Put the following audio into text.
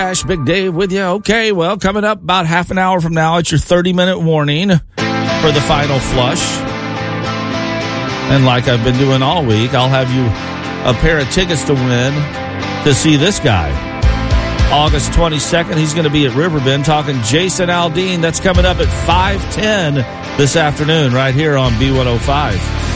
Big Dave with you. Okay, well, coming up about half an hour from now, it's your 30-minute warning for the final flush. And like I've been doing all week, I'll have you a pair of tickets to win to see this guy. August 22nd, he's going to be at Riverbend talking Jason Aldean. That's coming up at 5:10 this afternoon right here on B105.